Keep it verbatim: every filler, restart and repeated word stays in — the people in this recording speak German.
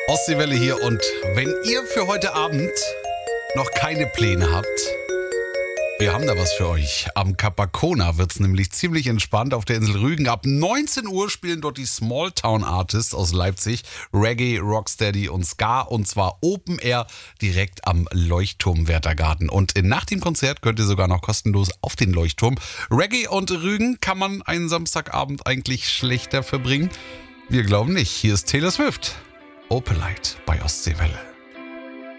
Ostseewelle hier und wenn ihr für heute Abend noch keine Pläne habt, wir haben da was für euch. Am Capacona wird es nämlich ziemlich entspannt auf der Insel Rügen. Ab neunzehn Uhr spielen dort die Smalltown Artists aus Leipzig Reggae, Rocksteady und Ska und zwar Open Air direkt am Leuchtturm Wärtergarten. Und nach dem Konzert könnt ihr sogar noch kostenlos auf den Leuchtturm. Reggae und Rügen kann man einen Samstagabend eigentlich schlechter verbringen? Wir glauben nicht. Hier ist Taylor Swift. Opalite bei Ostseewelle.